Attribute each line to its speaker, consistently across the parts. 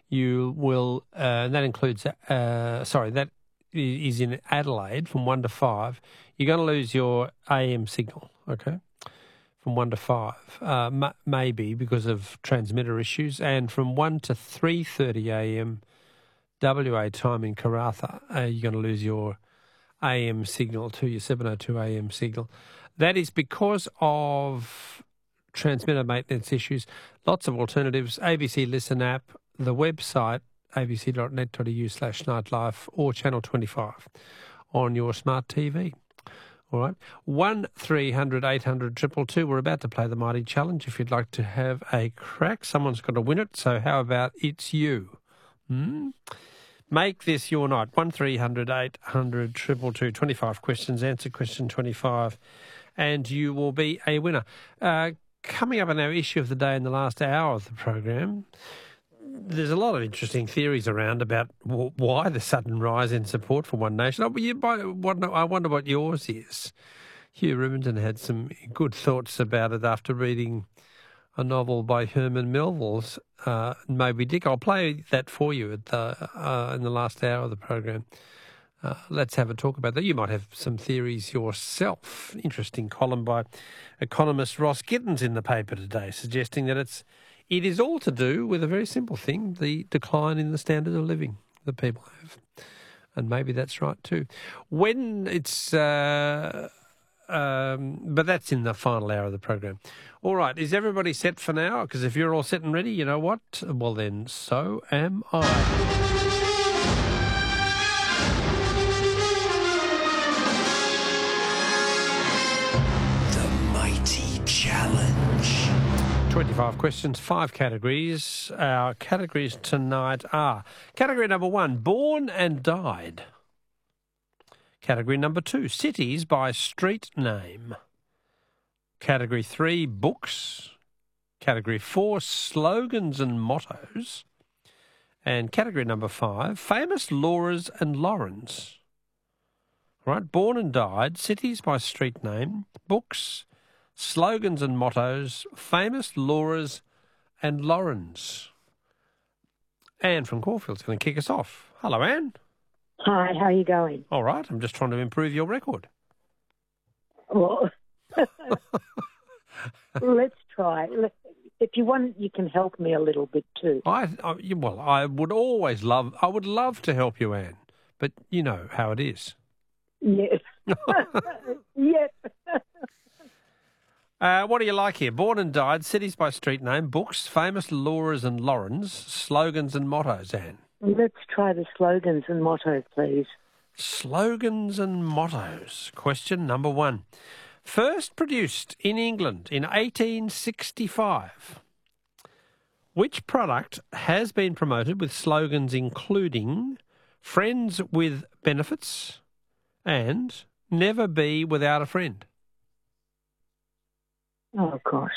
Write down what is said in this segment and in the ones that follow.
Speaker 1: you will, that includes, that is in Adelaide from 1 to 5. You're going to lose your AM signal, okay, from 1 to 5, maybe because of transmitter issues. And from 1 to 3:30 AM WA time in Karratha, you're going to lose your AM signal to your 702 AM signal. That is because of transmitter maintenance issues. Lots of alternatives: ABC Listen app, the website abc.net.au/nightlife, or Channel 25 on your smart TV. All right, 1300 800 222. We're about to play the Mighty Challenge. If you'd like to have a crack, someone's got to win it. So how about it's you? Make this your night. 1300 800 222. 25 questions. Answer question 25, and you will be a winner. Coming up on our issue of the day in the last hour of the program, there's a lot of interesting theories around about why the sudden rise in support for One Nation. I wonder what yours is. Hugh Riminton had some good thoughts about it after reading a novel by Herman Melville's Moby Dick. I'll play that for you in the last hour of the program. Let's have a talk about that. You might have some theories yourself. Interesting column by economist Ross Gittins in the paper today, suggesting that it is all to do with a very simple thing: the decline in the standard of living that people have. And maybe that's right too. When it's, but that's in the final hour of the program. All right, is everybody set for now? Because if you're all set and ready, you know what? Well then, so am I.
Speaker 2: Challenge.
Speaker 1: 25 questions, 5 categories. Our categories tonight are: category number 1, born and died. Category number 2, cities by street name. Category 3, books. Category 4, slogans and mottos. And category number 5, famous Lauras and Laurens. Right, born and died, cities by street name, books, slogans and mottos, famous Lauras and Laurens. Anne from Caulfield's going to kick us off. Hello, Anne.
Speaker 3: Hi, how are you going?
Speaker 1: All right, I'm just trying to improve your record.
Speaker 3: Well, let's try. If you want, you can help me a little bit too.
Speaker 1: I would love to help you, Anne, but you know how it is.
Speaker 3: Yes. Yes.
Speaker 1: What do you like here? Born and died, cities by street name, books, famous Lauras and Laurens, slogans and mottos, Anne.
Speaker 3: Let's try the slogans and mottos, please.
Speaker 1: Slogans and mottos. Question number 1. First produced in England in 1865. Which product has been promoted with slogans including friends with benefits and never be without a friend?
Speaker 3: Oh, gosh.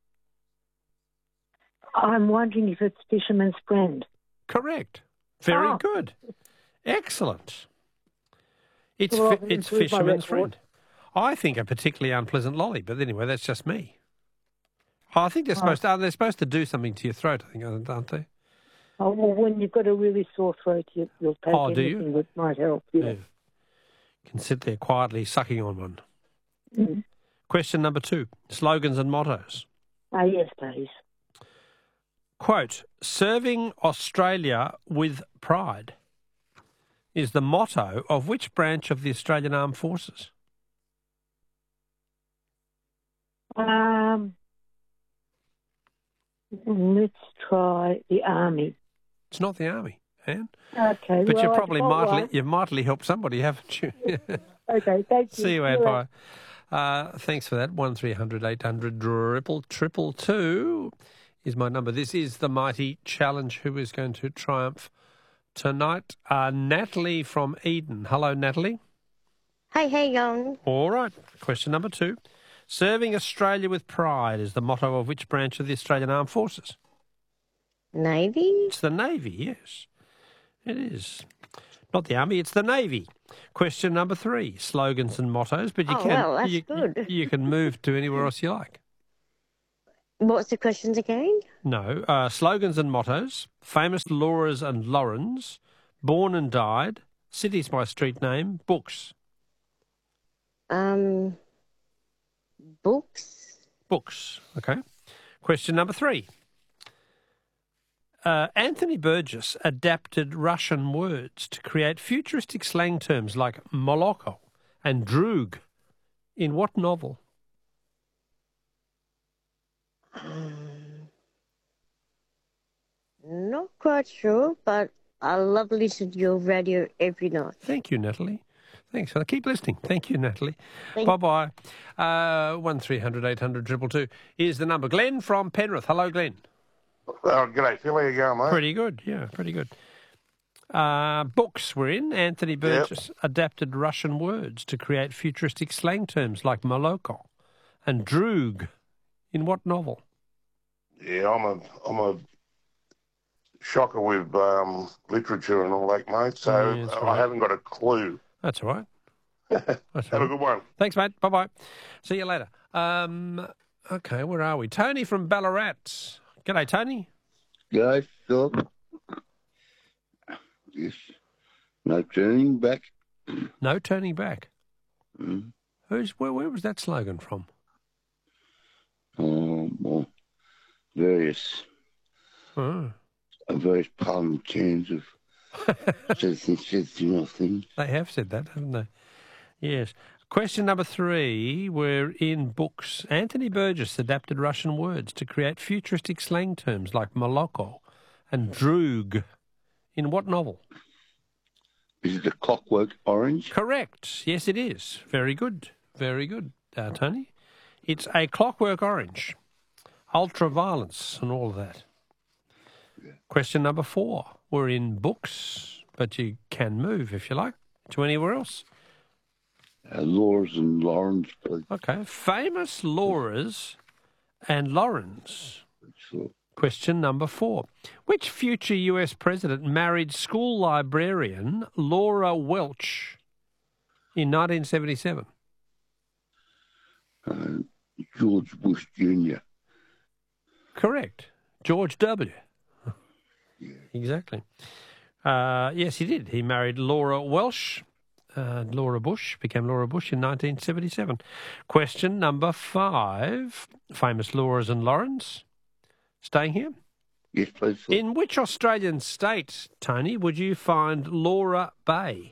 Speaker 3: I'm wondering if it's Fisherman's Friend.
Speaker 1: Correct. Very good. Excellent. It's Fisherman's Friend. I think a particularly unpleasant lolly, but anyway, that's just me. I think they're supposed to do something to your throat, I think, aren't they?
Speaker 3: Oh, well, when you've got a really sore throat, you'll take anything that might help. Yeah.
Speaker 1: You can sit there quietly sucking on one.
Speaker 3: Mm.
Speaker 1: Question number 2, slogans and mottos.
Speaker 3: Yes, please.
Speaker 1: Quote, serving Australia with pride is the motto of which branch of the Australian Armed Forces?
Speaker 3: Let's try the Army.
Speaker 1: It's not the Army, Anne.
Speaker 3: Okay.
Speaker 1: But you've mightily helped somebody, haven't you?
Speaker 3: Okay, thank you.
Speaker 1: See you, Anne. Bye. Thanks for that. 1300 800 222 is my number. This is the Mighty Challenge. Who is going to triumph tonight? Natalie from Eden. Hello, Natalie.
Speaker 4: Hey, how you going?
Speaker 1: All right. Question number 2. Serving Australia with pride is the motto of which branch of the Australian Armed Forces?
Speaker 4: Navy?
Speaker 1: It's the Navy, yes. It is. Not the Army, it's the Navy. Question number 3, slogans and mottos, but you
Speaker 4: good.
Speaker 1: you can move to anywhere else you like.
Speaker 4: What's the questions again?
Speaker 1: No. Slogans and mottos, famous Lauras and Laurens, born and died, cities by street name, books.
Speaker 4: Books.
Speaker 1: Books, okay. Question number 3. Anthony Burgess adapted Russian words to create futuristic slang terms like moloko and droog. In what novel?
Speaker 4: Not quite sure, but I love listening to your radio every night.
Speaker 1: Thank you, Natalie. Thanks. I'll keep listening. Thank you, Natalie. Bye-bye. 1300 800 222 is the number. Glenn from Penrith. Hello, Glenn.
Speaker 5: Oh, g'day, Phil. How you going, mate?
Speaker 1: Pretty good, yeah, pretty good. Books we're in. Anthony Burgess adapted Russian words to create futuristic slang terms like moloko and droog. In what novel?
Speaker 5: Yeah, I'm a shocker with literature and all that, mate, so
Speaker 1: Yeah, that's
Speaker 5: I
Speaker 1: right.
Speaker 5: haven't got a clue.
Speaker 1: That's all right.
Speaker 5: Have a good one.
Speaker 1: Thanks, mate. Bye-bye. See you later. Okay, where are we? Tony from Ballarat. G'day, Tony.
Speaker 6: G'day, Philip. Yes. No turning back.
Speaker 1: No turning back.
Speaker 6: Mm.
Speaker 1: Where was that slogan from?
Speaker 6: Well, various parliamentarians have said similar things.
Speaker 1: They have said that, haven't they? Yes. Question number 3. We're in books. Anthony Burgess adapted Russian words to create futuristic slang terms like moloko and droog. In what novel?
Speaker 6: Is it The Clockwork Orange?
Speaker 1: Correct. Yes, it is. Very good. Very good, Tony. It's A Clockwork Orange. Ultraviolence and all of that. Yeah. Question number 4. We're in books, but you can move, if you like, to anywhere else.
Speaker 6: Laura's and Lauren's, please.
Speaker 1: Okay. Famous Laura's and Laurens.
Speaker 6: Sure.
Speaker 1: Question number 4. Which future US president married school librarian Laura Welch in 1977?
Speaker 6: George Bush Jr.
Speaker 1: Correct. George W.
Speaker 6: Yeah.
Speaker 1: Exactly. Yes, he did. He married Laura Welch. Laura Bush became Laura Bush in 1977. Question number 5. Famous Lauras and Laurens. Staying here?
Speaker 6: Yes, please. Sir.
Speaker 1: In which Australian state, Tony, would you find Laura Bay?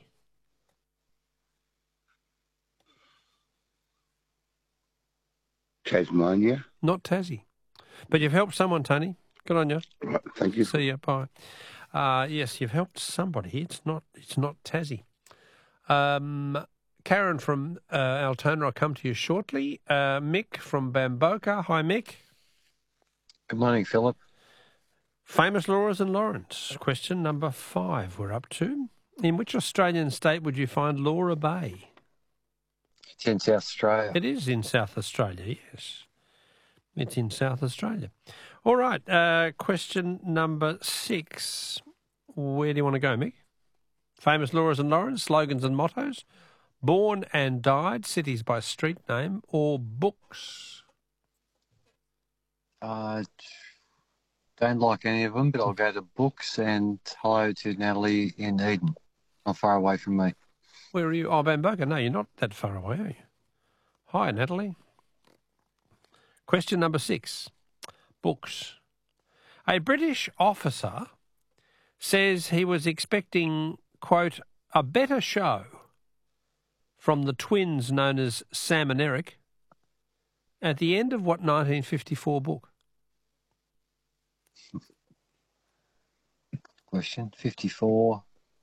Speaker 6: Tasmania.
Speaker 1: Not Tassie. But you've helped someone, Tony. Good on you.
Speaker 6: Right, thank you.
Speaker 1: See you. Bye. Yes, you've helped somebody. It's not Tassie. Karen from Altona, I'll come to you shortly. Mick from Bamboka. Hi, Mick.
Speaker 7: Good morning, Philip.
Speaker 1: Famous Lauras and Laurens. Question number 5 we're up to. In which Australian state would you find Laura Bay?
Speaker 7: It's in South Australia.
Speaker 1: It is in South Australia, yes. It's in South Australia. All right, question number 6. Where do you want to go, Mick? Famous Lauras and Laurens, slogans and mottos, born and died, cities by street name, or books?
Speaker 7: Don't like any of them, but I'll go to books and hello to Natalie in Eden. Not far away from me.
Speaker 1: Where are you? Oh, Bamboka. No, you're not that far away, are you? Hi, Natalie. Question number 6. Books. A British officer says he was expecting, quote, a better show from the twins known as Sam and Eric at the end of what 1954 book?
Speaker 7: Question 54.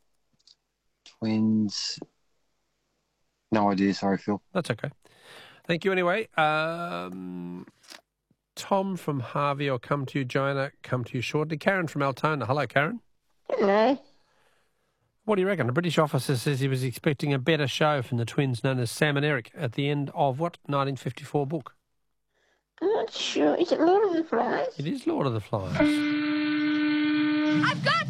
Speaker 7: Twins. No idea, sorry, Phil.
Speaker 1: That's okay. Thank you anyway. Tom from Harvey, I'll come to you. Joanna, come to you shortly. Karen from Altona. Hello, Karen.
Speaker 4: Hello.
Speaker 1: What do you reckon? A British officer says he was expecting a better show from the twins known as Sam and Eric at the end of what 1954 book?
Speaker 4: I'm not sure. Is it Lord of the Flies?
Speaker 1: It is Lord of the Flies.
Speaker 8: I've got